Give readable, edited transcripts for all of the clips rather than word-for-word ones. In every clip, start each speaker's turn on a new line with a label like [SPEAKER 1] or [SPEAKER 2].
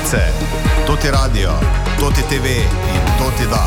[SPEAKER 1] novice, Toti radio, Toti TV in Toti da.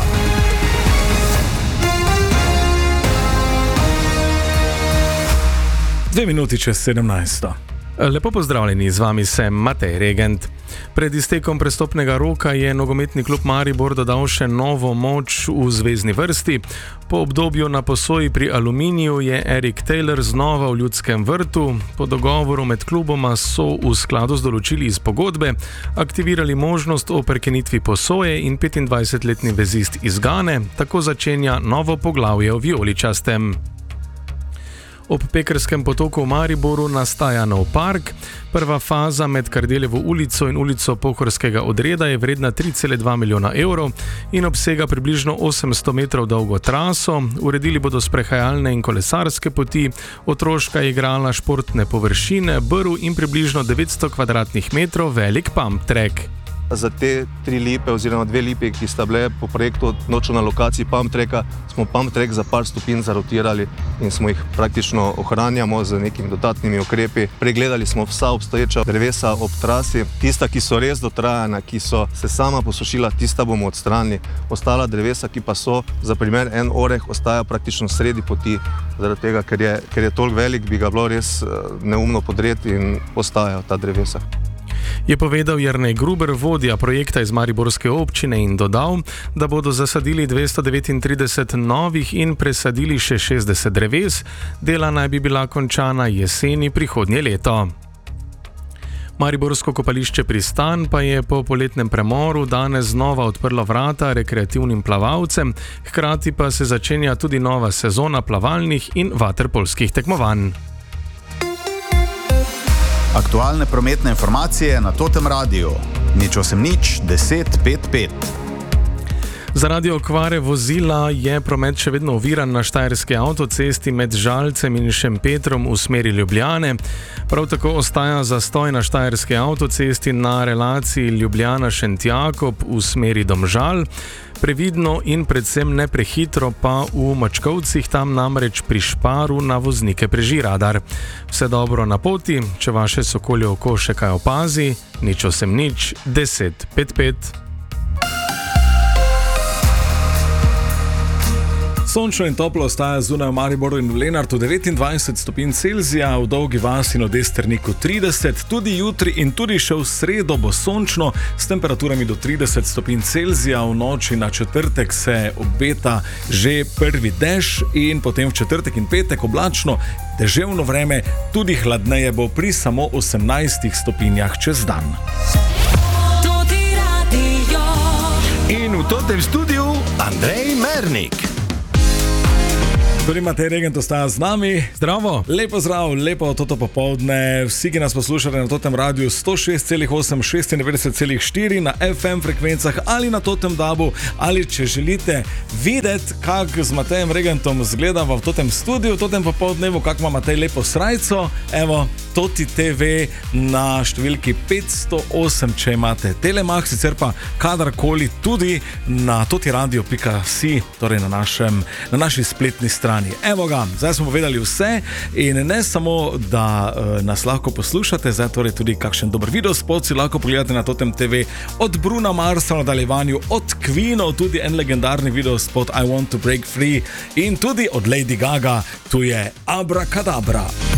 [SPEAKER 2] Dve minuti čez 17.
[SPEAKER 3] Lepo pozdravljeni, z vami sem Matej Regent. Pred iztekom prestopnega roka je nogometni klub Maribor dodal še novo moč v zvezni vrsti. Po obdobju na posoji pri Aluminiju je Erik Taylor znova v Ljudskem vrtu. Po dogovoru med kluboma so v skladu z določili iz pogodbe aktivirali možnost o prekinitvi posoje in 25-letni vezist iz Gane tako začenja novo poglavje o vijoličastem. Ob Pekerskem potoku v Mariboru nastaja nov park. Prva faza med Kardeljevo ulico in ulico Pohorskega odreda je vredna 3,2 milijona evrov in obsega približno 800 metrov dolgo traso. Uredili bodo sprehajalne in kolesarske poti, otroška igralna, športne površine, brv in približno 900 kvadratnih metrov velik pump track.
[SPEAKER 4] Za te 3 lipe oziroma 2 lipe, ki sta bile po projektu nočno na lokaciji pump tracka, smo pump track za par stopinj zarotirali in smo jih praktično ohranjamo z nekimi dodatnimi ukrepi. Pregledali smo vsa obstoječa drevesa ob trasi. Tista, ki so res dotrajana, ki so se sama posušila, tista bomo odstranili. Ostala drevesa, ki pa so, za primer en oreh, ostaja praktično sredi poti. Zaradi tega, ker je toliko velik, bi ga bilo res neumno podreti in ostajajo ta drevesa.
[SPEAKER 3] Je povedal Jernej Gruber, vodja projekta iz Mariborske občine, in dodal, da bodo zasadili 239 novih in presadili še 60 dreves. Dela naj bi bila končana jeseni prihodnje leto. Mariborsko kopališče Pristan pa je po poletnem premoru danes znova odprlo vrata rekreativnim plavalcem, hkrati pa se začenja tudi nova sezona plavalnih in vaterpolskih tekmovanj.
[SPEAKER 1] Aktualne prometne informacije na Totem radiju. 080 10 55.
[SPEAKER 3] Zaradi okvare vozila je promet še vedno oviran na štajerski avtocesti med Žalcem in Šempetrom v smeri Ljubljane. Prav tako ostaja zastoj na štajerski avtocesti na relaciji Ljubljana-Šentjakob v smeri Domžal. Previdno in predvsem ne prehitro pa v Mačkovcih, tam namreč pri Šparu na voznike preži radar. Vse dobro na poti, če vaše sokolje oko še kaj opazi, 080 10 55.
[SPEAKER 2] Sončno in toplo ostaja zunaj v Mariboru in v Lenartu 29 stopinj Celzija, v Dolgi vasi in v Desterniku 30, tudi jutri in tudi še v sredo bo sončno s temperaturami do 30 stopinj Celzija. V noči na četrtek se obeta že prvi dež in potem v četrtek in petek oblačno, deževno vreme, tudi hladneje bo pri samo 18 stopinjah čez dan.
[SPEAKER 1] In v Totem studiu Andrej Mernik.
[SPEAKER 2] Tudi Matej Regent ostaja z nami.
[SPEAKER 3] Zdravo!
[SPEAKER 2] Lepo zdrav, lepo toto popoldne. Vsi, ki nas poslušate na Totem radiju 106,8, 96,4 na FM frekvencah ali na Totem Dabu, ali če želite videti, kako z Matejem Regentom zgleda v Totem studiu, Totem popoldnevu, kako ima Matej lepo srajco, evo, Toti TV na številki 508, če imate Telemax, sicer pa kadarkoli tudi na totiradio.si, torej na naši spletni strani. Evo ga, zdaj smo povedali vse in ne samo, da nas lahko poslušate, zdaj torej tudi kakšen dober videospot si lahko pogledate na Totem TV, od Bruna Marsa v nadaljevanju, od Queenov tudi en legendarni videospot I Want to Break Free in tudi od Lady Gaga, tu je Abracadabra.